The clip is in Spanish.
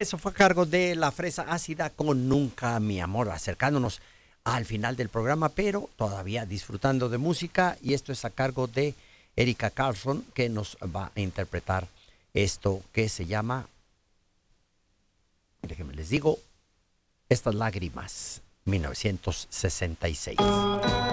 Eso fue a cargo de La Fresa Ácida con Nunca Mi Amor, acercándonos al final del programa, pero todavía disfrutando de música. Y esto es a cargo de Erika Carlson, que nos va a interpretar esto que se llama, déjenme les digo, Estas Lágrimas, 1966.